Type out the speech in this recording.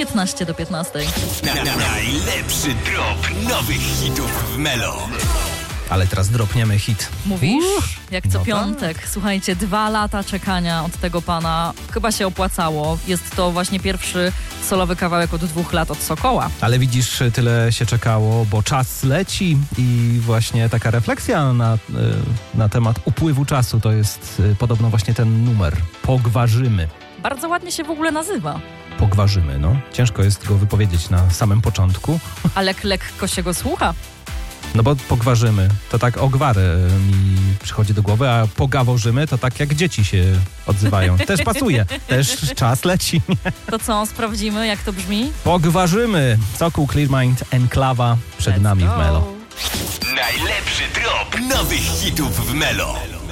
15 do 15. Najlepszy drop nowych hitów w Melo. Ale teraz dropniemy hit. Mówisz? Jak co no piątek. Słuchajcie, 2 lata czekania od tego pana. Chyba się opłacało. Jest to właśnie pierwszy solowy kawałek od 2 lat od Sokoła. Ale widzisz, tyle się czekało, bo czas leci i właśnie taka refleksja na temat upływu czasu to jest podobno właśnie ten numer. Pogwarzymy. Bardzo ładnie się w ogóle nazywa. Pogwarzymy, no. Ciężko jest go wypowiedzieć na samym początku. Ale lekko się go słucha. No bo pogwarzymy, to tak ogwarę mi przychodzi do głowy, a pogaworzymy to tak jak dzieci się odzywają. Też pasuje, też czas leci. To co, sprawdzimy jak to brzmi? Pogwarzymy. Sokół, Clearmind, Enklawa przed Let's nami go. w Melo. Najlepszy drop nowych hitów w Melo.